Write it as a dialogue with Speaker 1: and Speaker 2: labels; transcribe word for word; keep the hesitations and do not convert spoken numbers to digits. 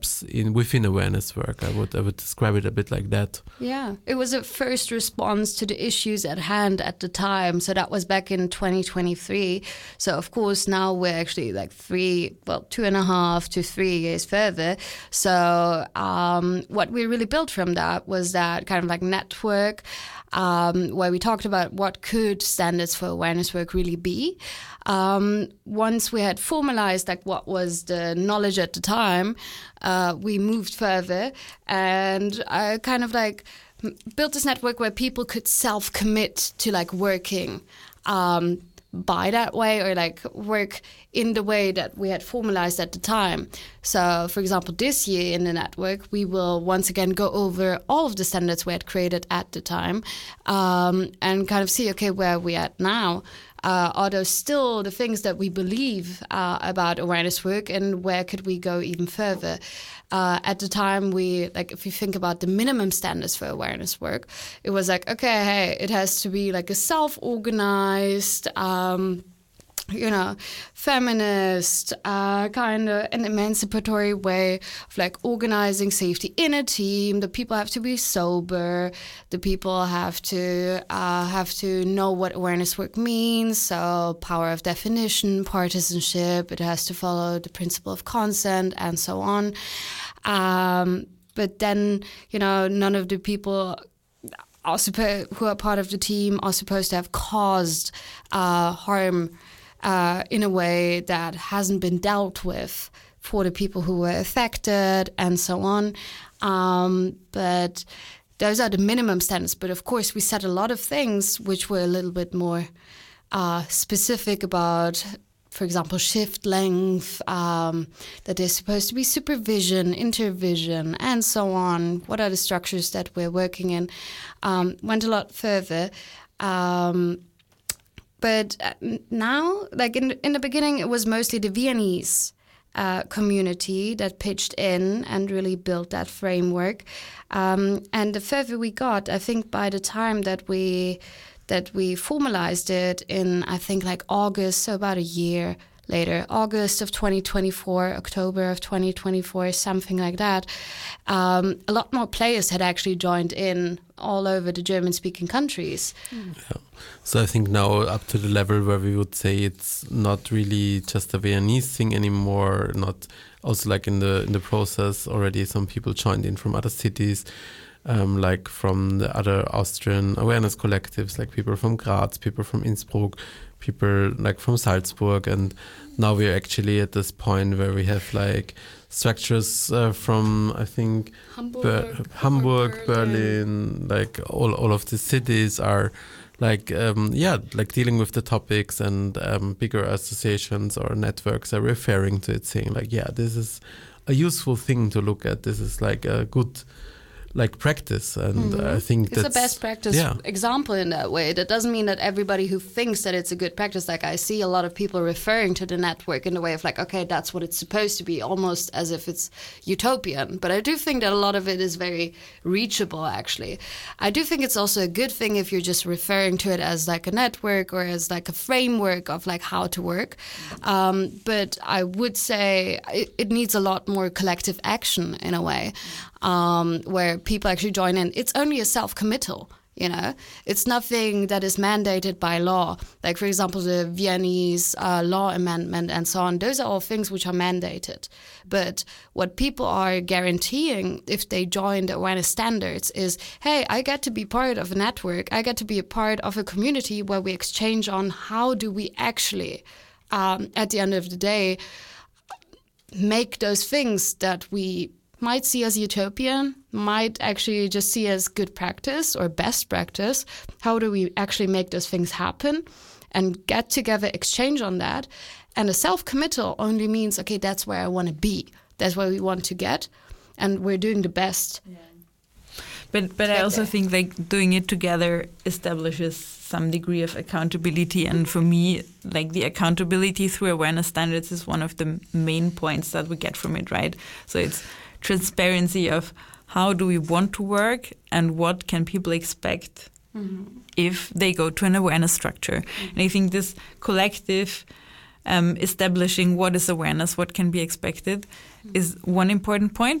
Speaker 1: in within awareness work. I would I would describe it a bit like that.
Speaker 2: Yeah, it was a first response to the issues at hand at the time. So that was back in twenty twenty-three. So of course now we're actually like three, well, two and a half to three years further. So um, what we really built from that was that kind of like network um, where we talked about what could standards for awareness work really be. Um, once we had formalized like what was the knowledge at the time, uh, we moved further and I kind of like built this network where people could self-commit to like working um, by that way or like work in the way that we had formalized at the time. So, for example, this year in the network, we will once again go over all of the standards we had created at the time um, and kind of see, okay, where are we at now? Uh, are those still the things that we believe uh, about awareness work, and where could we go even further? Uh, at the time, we like if you think about the minimum standards for awareness work, it was like, okay, hey, it has to be like a self-organized, um, you know, feminist, uh, kind of an emancipatory way of like organizing safety in a team. The people have to be sober. The people have to uh, have to know what awareness work means. So power of definition, partisanship. It has to follow the principle of consent and so on. Um, but then, you know, none of the people are suppo- who are part of the team are supposed to have caused uh, harm Uh, in a way that hasn't been dealt with for the people who were affected and so on. Um, but those are the minimum standards. But of course, we said a lot of things which were a little bit more uh, specific about, for example, shift length, um, that there's supposed to be supervision, intervision, and so on. What are the structures that we're working in? Um, went a lot further. Um, But now, like in in the beginning, it was mostly the Viennese uh, community that pitched in and really built that framework. Um, and the further we got, I think by the time that we that we formalized it in, I think like August, so about a year later, August of twenty twenty-four, October of twenty twenty-four, something like that, um, a lot more players had actually joined in all over the German-speaking countries.
Speaker 1: Mm. Yeah. So I think now up to the level where we would say it's not really just a Viennese thing anymore, not also like in the in the process already some people joined in from other cities, um, like from the other Austrian awareness collectives, like people from Graz, people from Innsbruck, people like from Salzburg, and now we're actually at this point where we have like structures uh, from I think
Speaker 2: Hamburg,
Speaker 1: Ber- Hamburg Berlin. Berlin, like all all of the cities are like um, yeah, like dealing with the topics, and um, bigger associations or networks are referring to it, saying like, yeah, this is a useful thing to look at. This is like a good like practice, and mm-hmm. I think
Speaker 2: it's
Speaker 1: that's
Speaker 2: a best practice
Speaker 1: yeah.
Speaker 2: example in that way. That doesn't mean that everybody who thinks that it's a good practice, like I see a lot of people referring to the network in the way of like, okay, that's what it's supposed to be, almost as if it's utopian. But I do think that a lot of it is very reachable, actually. I do think it's also a good thing if you're just referring to it as like a network or as like a framework of like how to work. Um, but I would say it, it needs a lot more collective action in a way. Um, where people actually join in. It's only a self-committal, you know. It's nothing that is mandated by law. Like, for example, the Viennese uh, law amendment and so on. Those are all things which are mandated. But what people are guaranteeing if they join the awareness standards is, hey, I get to be part of a network. I get to be a part of a community where we exchange on how do we actually, um, at the end of the day, make those things that we might see as utopian, might actually just see as good practice or best practice. How do we actually make those things happen and get together, exchange on that? And a self-committal only means, okay, that's where I want to be. That's where we want to get. And we're doing the best.
Speaker 3: Yeah. But but I also think like doing it together establishes some degree of accountability. And for me, like the accountability through awareness standards is one of the main points that we get from it, right? So it's transparency of how do we want to work and what can people expect mm-hmm. if they go to an awareness structure. Mm-hmm. And I think this collective um, establishing what is awareness, what can be expected, is one important point.